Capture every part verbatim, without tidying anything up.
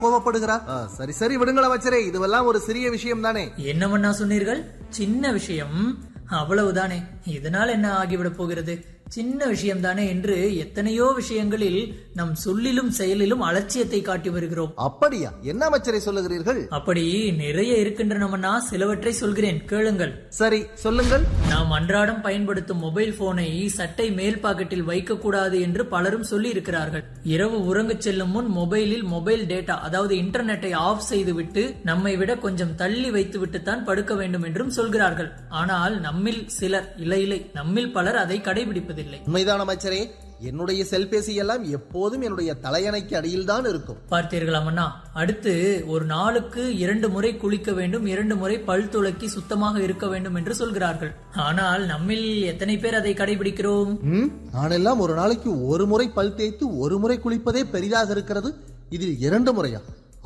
கோபப்படுகிறார். சரி சரி விடுங்கள அமைச்சரே, இதுவெல்லாம் ஒரு சிறிய விஷயம் தானே. என்னவென்னா சொன்னீர்கள்? சின்ன விஷயம், அவ்வளவுதானே, இதனால் என்ன ஆகிவிட போகிறது? சின்ன விஷயம் தானே என்று எத்தனையோ விஷயங்களில் நம் சொல்லிலும் செயலிலும் அலட்சியத்தை காட்டி வருகிறோம். அப்படியா? என்ன அமைச்சரை சொல்லுகிறீர்கள்? அப்படி நிறைய இருக்கின்றனவனா, சிலவற்றை சொல்கிறேன், கேளுங்கள். சரி சொல்லுங்கள். நாம் அன்றாடம் பயன்படுத்தும் மொபைல் போனை சட்டை மேல் பாக்கெட்டில் வைக்க கூடாது என்று பலரும் சொல்லி இருக்கிறார்கள். இரவு உறங்கச் செல்லும் முன் மொபைலில் மொபைல் டேட்டா, அதாவது இன்டர்நெட்டை ஆஃப் செய்துவிட்டு நம்மை விட கொஞ்சம் தள்ளி வைத்து விட்டுத்தான் படுக்க வேண்டும் என்றும் சொல்கிறார்கள். ஆனால் நம்மில் சிலர், இல்லை இல்லை நம்மில் பலர் அதை கடைபிடிப்பது. உண்மைதான் அமைச்சரே, என்னுடைய செல்பேசி எல்லாம் எப்போதும் என்னுடைய தலையணைக்கு அடியில் தான் இருக்கும். பார்த்தீர்களா மன்னா? அடுத்து ஒரு நாளுக்கு இரண்டு முறை குளிக்க வேண்டும், இரண்டு முறை பல் துளக்கி சுத்தமாக இருக்க வேண்டும் என்று சொல்கிறார்கள். ஆனால் நம்மில் எத்தனை பேர் அதை கடைபிடிக்கிறோம்? நான் எல்லாம் ஒரு நாளைக்கு ஒரு முறை பல் தேய்த்து ஒரு முறை குளிப்பதே பெரிதாக இருக்கிறது, இதில் இரண்டு முறையா?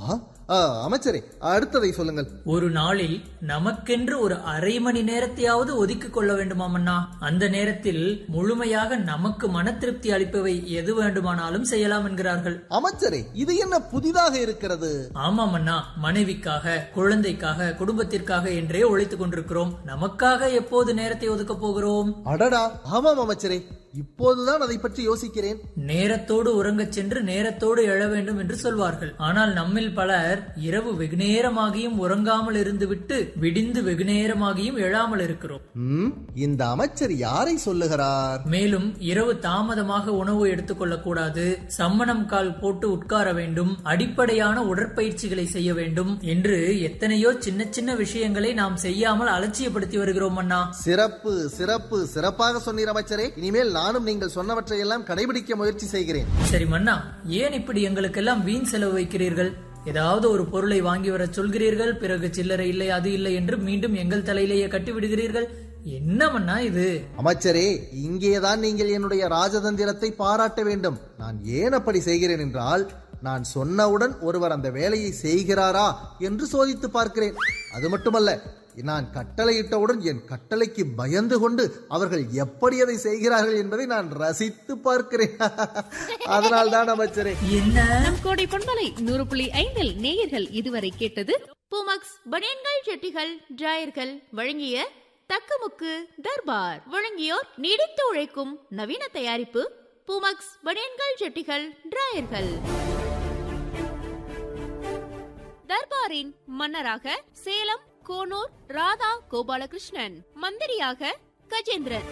அமைச்சரே, அடுத்ததை சொல்லுங்கள். ஒரு நாளில் நமக்கென்று ஒரு அரை மணி நேரத்தையாவது ஒதுக்கிக் கொள்ள வேண்டுமாமண்ணா. அந்த நேரத்தில் முழுமையாக நமக்கு மன திருப்தி அளிப்பவை எது வேண்டுமானாலும் செய்யலாம் என்கிறார்கள். அமைச்சரே, இது என்ன புதிதாக இருக்கிறது? ஆமாமண்ணா, மனைவிக்காக, குழந்தைக்காக, குடும்பத்திற்காக என்றே உழைத்துக் கொண்டிருக்கிறோம். நமக்காக எப்போது நேரத்தை ஒதுக்க போகிறோம்? அடடா, ஆமாம் அமைச்சரே, இப்போதுதான் அதை பற்றி யோசிக்கிறேன். நேரத்தோடு உறங்கச் சென்று நேரத்தோடு எழ வேண்டும் என்று சொல்வார்கள். ஆனால் நம்மில் பலர் இரவு வெகு நேரமாகியும் உறங்காமல் இருந்து விட்டு விடிந்து வெகு நேரமாகியும் எழாமல் இருக்கிறோம். இந்த அமைச்சர் யாரை சொல்லுகிறார்? மேலும் இரவு தாமதமாக உணவு எடுத்துக்கொள்ளக் கூடாது, சம்மணம் கால் போட்டு உட்கார வேண்டும், அடிப்படையான உடற்பயிற்சிகளை செய்ய வேண்டும் என்று எத்தனையோ சின்ன சின்ன விஷயங்களை நாம் செய்யாமல் அலட்சியப்படுத்தி வருகிறோம் அண்ணா. சிறப்பு சிறப்பு, சிறப்பாக சொன்னீர் அமைச்சரே. இனிமேல் நானும் நீங்கள் சொன்னவற்றை எல்லாம் கடைபிடிக்க முயற்சி செய்கிறேன். சரி மன்னா, ஏன் இப்படி எங்களுக்கெல்லாம் வீண் செலவு வைக்கிறீர்கள்? ஏதாவது ஒரு பொருளை வாங்கி வர சொல்கிறீர்கள், பிறகு சில்லறை இல்லை அது இல்லை என்று மீண்டும் எங்கள் தலையிலேயே கட்டி விடுகிறீர்கள். என்ன மன்னா இது? அமைச்சரே, இங்கேதான் நீங்கள் என்னுடைய ராஜதந்திரத்தை பாராட்ட வேண்டும். நான் ஏன் அப்படி செய்கிறேன் என்றால், நான் சொன்னவுடன் ஒருவர் அந்த வேலையை செய்கிறாரா என்று சோதித்து பார்க்கிறேன். அது மட்டுமல்ல, நான் கட்டளையிட்டவுடன் என் கட்டளைக்கு பயந்து கொண்டு அவர்கள் எப்படி அதை செய்கிறார்கள் என்பதை நான் ரசித்து பார்க்கிறேன். அதனால் தான் அமைச்சரே. என்ன நம் கோடை பொன்மலை நூறு புள்ளி ஐந்தில் நேயர்கள் இதுவரை கேட்டது பூமக்ஸ் பனியன்கள், ஜட்டிகள், டிராயர்கள் வழங்கிய தக்கமுக்கு தர்பார். வழங்கியோர் நீடித்து உழைக்கும் நவீன தயாரிப்பு பூமக்ஸ் பனியன்கள், ஜட்டிகள், டிராயர்கள். தர்பாரின் மன்னராக சேலம் கோனூர் ராதா கோபாலகிருஷ்ணன், மந்திரியாக கஜேந்திரன்.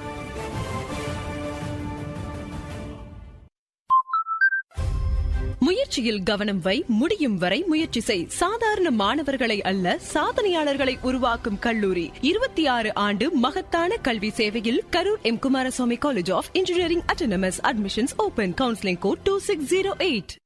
முயற்சியில் கவனம் வை, முடியும் வரை முயற்சி செய். சாதாரண மாணவர்களை அல்ல, சாதனையாளர்களை உருவாக்கும் கல்லூரி. இருபத்தி ஆறு ஆண்டு மகத்தான கல்வி சேவையில் Karur M Kumaraswamy college of engineering autonomous. Admissions open. Counselling code two six zero eight.